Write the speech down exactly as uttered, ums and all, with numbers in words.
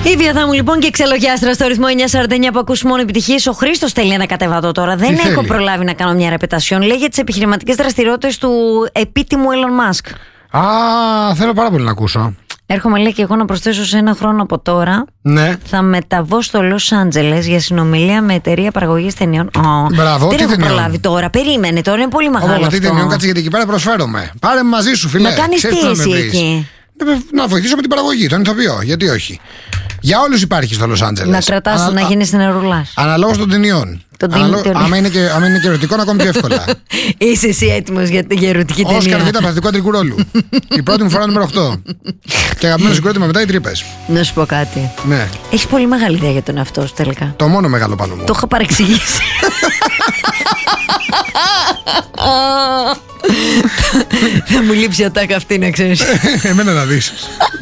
Η Βία μου λοιπόν και εξελογιάστρα στο ρυθμό εννιά σαράντα εννιά που ακούς μόνο επιτυχίες. Ο Χρήστος θέλει ένα κατεβατό τώρα. Δεν Τι έχω θέλει? προλάβει να κάνω μια ρεπετασιόν. Λέει για τις επιχειρηματικές δραστηριότητες του επίτιμου Elon Musk. Α, θέλω πάρα πολύ να ακούσω. Έρχομαι λέει και εγώ να προσθέσω σε ένα χρόνο από τώρα. Ναι. Θα μεταβώ στο Λος Άντζελες για συνομιλία με εταιρεία παραγωγής ταινιών. Oh, Μπράβο, δεν τι έχω ταινιών? προλάβει τώρα. Περίμενε τώρα, είναι πολύ μεγάλο. Ω, αυτό. τι ταινιών, κάτσε γιατί εκεί πέρα προσφέρομαι. Πάρε με μαζί σου, φίλε. Να κάνεις Ξέρεις τι που να με εσύ βρεις. εκεί? Να βοηθήσω με την παραγωγή, τον ηθοποιό. Γιατί όχι. Για όλους υπάρχει στο Λος Άντζελες. Να κρατάς, Ανα- να α- γίνεις νερουλάς. Αναλόγως των ταινιών. Τον Αναλο- ταινι- Άμα είναι και, άμα είναι και ερωτικό, ακόμη πιο εύκολα. Είσαι εσύ έτοιμος για, για ερωτική Όσκαρ ταινία? Β' παθητικού αντρικού ρόλου. Η πρώτη μου φορά νούμερο οκτώ. Και αγαπημένο συγκρότημα μετά οι τρύπες. Να σου πω κάτι. Ναι. Έχεις πολύ μεγάλη ιδέα για τον εαυτό σου τελικά. Το μόνο μεγάλο πάνω μου. Το είχα παρεξηγήσει. Θα μου λείψει η ατάκα αυτή, να ξέρεις. Εμένα να δεις.